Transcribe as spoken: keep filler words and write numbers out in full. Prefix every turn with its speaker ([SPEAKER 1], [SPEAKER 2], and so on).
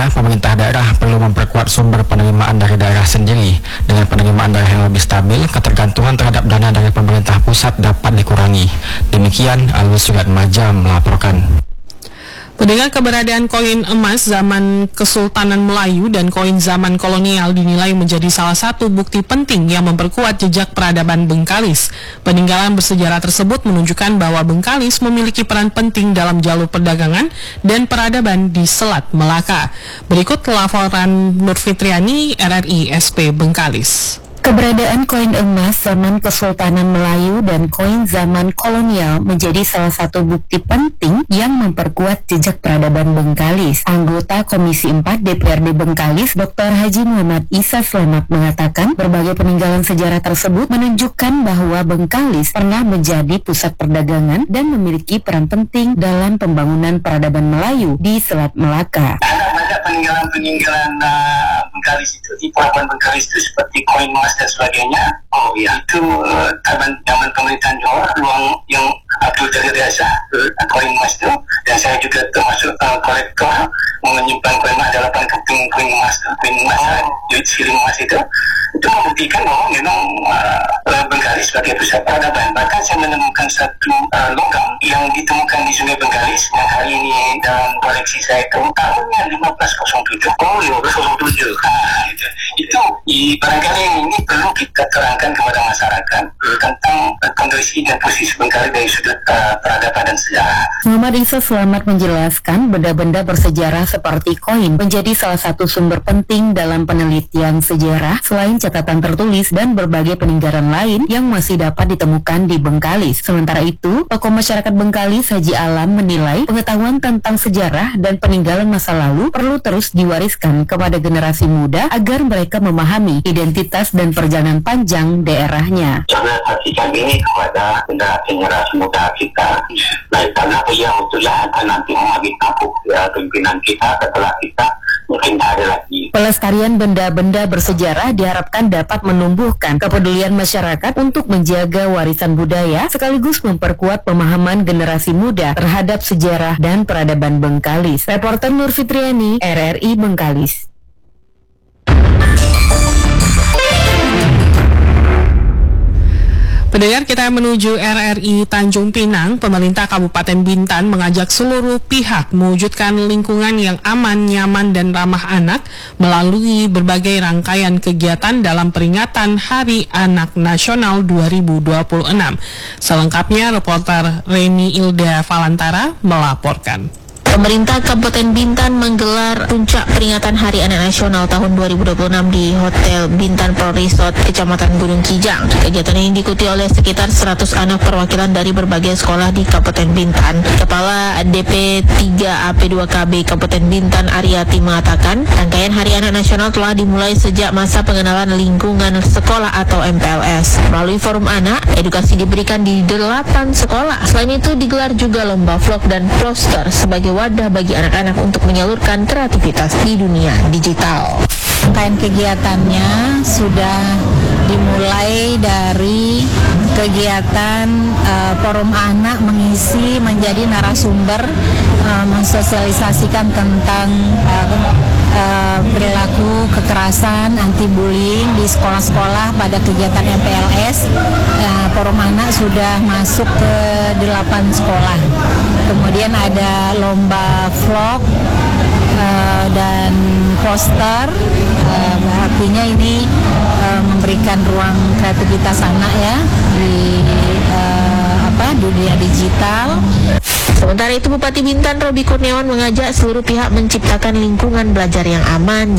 [SPEAKER 1] Menurutnya, pemerintah daerah perlu memperkuat sumber penerimaan dari daerah sendiri. Dengan penerimaan daerah yang lebih stabil, ketergantungan terhadap dana dari pemerintah pusat dapat dikurangi. Demikian Alwi Suratmaja melaporkan.
[SPEAKER 2] Mendengar keberadaan koin emas zaman Kesultanan Melayu dan koin zaman kolonial dinilai menjadi salah satu bukti penting yang memperkuat jejak peradaban Bengkalis. Peninggalan bersejarah tersebut menunjukkan bahwa Bengkalis memiliki peran penting dalam jalur perdagangan dan peradaban di Selat Melaka. Berikut laporan Nur Fitriani, R R I S P Bengkalis.
[SPEAKER 3] Keberadaan koin emas zaman Kesultanan Melayu dan koin zaman kolonial menjadi salah satu bukti penting yang memperkuat jejak peradaban Bengkalis. Anggota Komisi empat D P R D Bengkalis, Doktor Haji Muhammad Isa Selamat mengatakan berbagai peninggalan sejarah tersebut menunjukkan bahwa Bengkalis pernah menjadi pusat perdagangan dan memiliki peran penting dalam pembangunan peradaban Melayu di Selat Melaka.
[SPEAKER 4] Ada peninggalan-peninggalan uh, Bengkalis itu di pelabuhan Bengkalis itu seperti koin emas dan sebagainya. Oh ya, itu uh, zaman zaman pemerintahan Johor, ruang yang Abdul Jalil Reza, uh, koin emas itu, dan saya juga termasuk uh, kolektor menyimpan koin emas, ada delapan keping koin emas, koin emas, oh. duit siling emas itu. Itu membuktikan bahwa memang uh, Bengkalis sebagai pusat peradaban. Bahkan saya menemukan satu uh, logam yang ditemukan di Sungai Bengkalis yang hari ini dalam koleksi saya itu tahunnya lima belas nol tujuh. Oh, lima belas nol tujuh. Nah, itu, itu i, barangkali ini perlu kita terangkan kepada masyarakat uh, tentang uh, kondisi dan posisi Bengkalis dari sudut uh, peradaban dan sejarah.
[SPEAKER 3] Muhammad Isa Selamat menjelaskan benda-benda bersejarah seperti koin menjadi salah satu sumber penting dalam penelitian sejarah selain catatan tertulis dan berbagai peninggalan lain yang masih dapat ditemukan di Bengkalis. Sementara itu, tokoh masyarakat Bengkalis Haji Alam menilai pengetahuan tentang sejarah dan peninggalan masa lalu perlu terus diwariskan kepada generasi muda agar mereka memahami identitas dan perjalanan panjang daerahnya.
[SPEAKER 4] Jangan saksikan ini kepada generasi muda kita. Nah, karena yang itulah akan nanti mengambil tampuk ya, pimpinan kita setelah kita mungkin tak ada lagi.
[SPEAKER 3] Pelestarian benda-benda bersejarah diharapkan dapat menumbuhkan kepedulian masyarakat untuk menjaga warisan budaya sekaligus memperkuat pemahaman generasi muda terhadap sejarah dan peradaban Bengkalis. Reporter Nur Fitriani, R R I Bengkalis.
[SPEAKER 2] Pendengar, kita menuju R R I Tanjung Pinang. Pemerintah Kabupaten Bintan mengajak seluruh pihak mewujudkan lingkungan yang aman, nyaman, dan ramah anak melalui berbagai rangkaian kegiatan dalam peringatan Hari Anak Nasional dua ribu dua puluh enam. Selengkapnya, reporter Reni Ilda Valantara melaporkan.
[SPEAKER 5] Pemerintah Kabupaten Bintan menggelar puncak peringatan Hari Anak Nasional tahun dua ribu dua puluh enam di Hotel Bintan Pro Resort, Kecamatan Gunung Kijang. Kegiatan ini diikuti oleh sekitar seratus anak perwakilan dari berbagai sekolah di Kabupaten Bintan. Kepala D P tiga A P dua K B Kabupaten Bintan, Ariati, mengatakan rangkaian Hari Anak Nasional telah dimulai sejak masa pengenalan lingkungan sekolah atau M P L S. Melalui forum anak, edukasi diberikan di delapan sekolah. Selain itu digelar juga lomba vlog dan poster sebagai wadah bagi anak-anak untuk menyalurkan kreativitas di dunia digital.
[SPEAKER 6] Rangkaian kegiatannya sudah dimulai dari kegiatan uh, forum anak mengisi menjadi narasumber uh, mensosialisasikan tentang uh, uh, perilaku kekerasan anti bullying di sekolah-sekolah pada kegiatan M P L S. Uh, forum anak sudah masuk ke delapan sekolah. Kemudian ada lomba vlog uh, dan poster, uh, artinya ini uh, memberikan ruang kreativitas anak ya di uh, apa dunia digital.
[SPEAKER 5] Sementara itu, Bupati Bintan Robi Kurniawan mengajak seluruh pihak menciptakan lingkungan belajar yang aman,